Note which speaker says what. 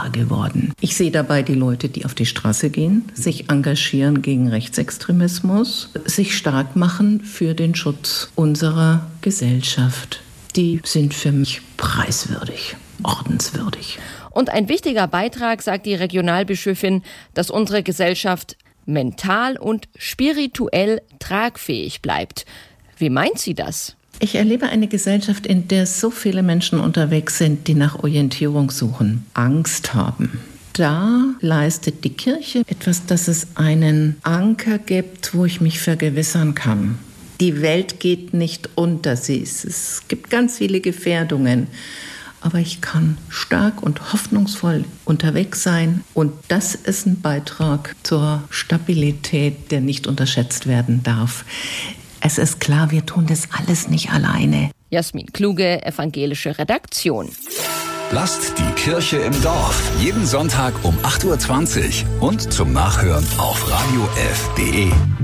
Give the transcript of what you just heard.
Speaker 1: sichtbar geworden. Ich sehe dabei die Leute, die auf die Straße gehen, sich engagieren gegen Rechtsextremismus, sich stark machen für den Schutz unserer Gesellschaft. Die sind für mich preiswürdig, ordenswürdig.
Speaker 2: Und ein wichtiger Beitrag, sagt die Regionalbischöfin, dass unsere Gesellschaft mental und spirituell tragfähig bleibt. Wie meint sie das?
Speaker 1: Ich erlebe eine Gesellschaft, in der so viele Menschen unterwegs sind, die nach Orientierung suchen, Angst haben. Da leistet die Kirche etwas, dass es einen Anker gibt, wo ich mich vergewissern kann. Die Welt geht nicht unter, es gibt ganz viele Gefährdungen. Aber ich kann stark und hoffnungsvoll unterwegs sein. Und das ist ein Beitrag zur Stabilität, der nicht unterschätzt werden darf. Es ist klar, wir tun das alles nicht alleine.
Speaker 2: Jasmin Kluge, evangelische Redaktion.
Speaker 3: Lasst die Kirche im Dorf. Jeden Sonntag um 8:20 Uhr und zum Nachhören auf radiof.de.